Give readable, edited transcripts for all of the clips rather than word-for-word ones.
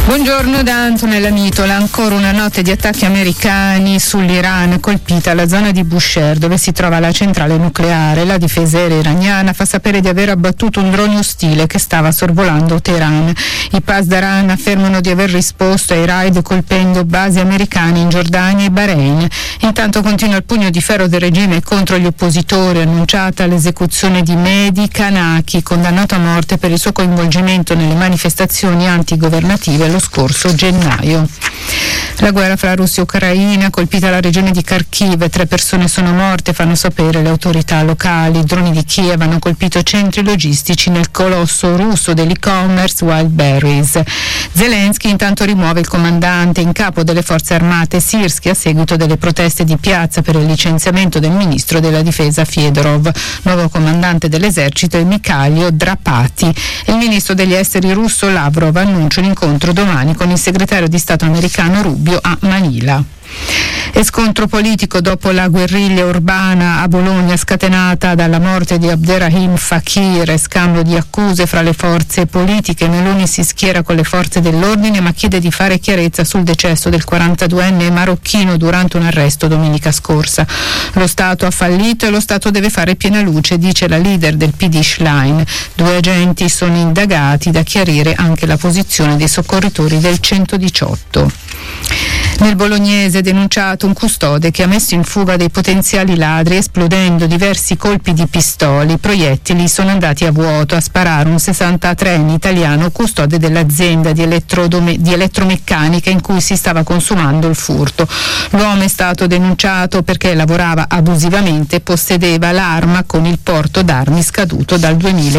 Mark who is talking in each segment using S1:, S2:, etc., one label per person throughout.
S1: Buongiorno da Antonella Mitola. Ancora una notte di attacchi americani sull'Iran, colpita la zona di Bushehr dove si trova la centrale nucleare. La difesa aerea iraniana fa sapere di aver abbattuto un drone ostile che stava sorvolando Teheran. I Pasdaran affermano di aver risposto ai raid colpendo basi americane in Giordania e Bahrain. Intanto continua il pugno di ferro del regime contro gli oppositori, annunciata l'esecuzione di Mehdi Kanaki, condannato a morte per il suo coinvolgimento nelle manifestazioni antigovernative lo scorso gennaio. La guerra fra Russia e Ucraina ha colpito la regione di Kharkiv, 3 persone sono morte, fanno sapere le autorità locali. I droni di Kiev hanno colpito centri logistici nel colosso russo dell'e-commerce Wildberries. Zelensky intanto rimuove il comandante in capo delle forze armate Sirski a seguito delle proteste di piazza per il licenziamento del ministro della difesa Fedorov. Nuovo comandante dell'esercito è Mikhailo Drapati. Il ministro degli esteri russo Lavrov annuncia un incontro domani con il segretario di Stato americano Rubio a Manila. E scontro politico dopo la guerriglia urbana a Bologna scatenata dalla morte di Abderrahim Fakir e scambio di accuse fra le forze politiche. Meloni si schiera con le forze dell'ordine ma chiede di fare chiarezza sul decesso del 42enne marocchino durante un arresto domenica scorsa. Lo Stato ha fallito e lo Stato deve fare piena luce, dice la leader del PD Schlein. 2 agenti sono indagati, da chiarire anche la posizione dei soccorritori del 118. Nel bolognese è denunciato un custode che ha messo in fuga dei potenziali ladri esplodendo diversi colpi di pistoli. I proiettili sono andati a vuoto. A sparare un 63enne italiano custode dell'azienda di elettromeccanica in cui si stava consumando il furto. L'uomo è stato denunciato perché lavorava abusivamente e possedeva l'arma con il porto d'armi scaduto dal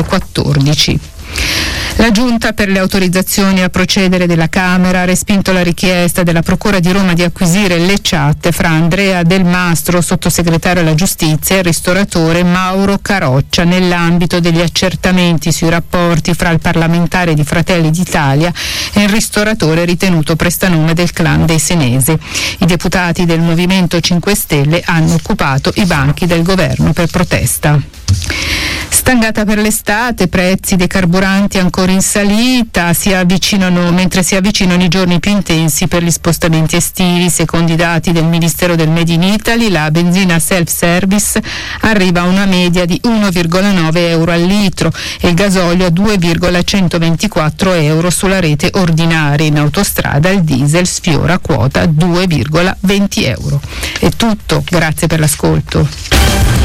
S1: 2014. La Giunta per le autorizzazioni a procedere della Camera ha respinto la richiesta della Procura di Roma di acquisire le chat fra Andrea Del Mastro, sottosegretario alla Giustizia, e il ristoratore Mauro Caroccia nell'ambito degli accertamenti sui rapporti fra il parlamentare di Fratelli d'Italia e il ristoratore ritenuto prestanome del clan dei Senesi. I deputati del Movimento 5 Stelle hanno occupato i banchi del governo per protesta. Stangata per l'estate, prezzi dei carburanti ancora in salita, mentre si avvicinano i giorni più intensi per gli spostamenti estivi. Secondo i dati del Ministero del Made in Italy, la benzina self-service arriva a una media di 1,9 euro al litro e il gasolio a 2,124 euro sulla rete ordinaria. In autostrada il diesel sfiora quota 2,20 euro. È tutto, grazie per l'ascolto.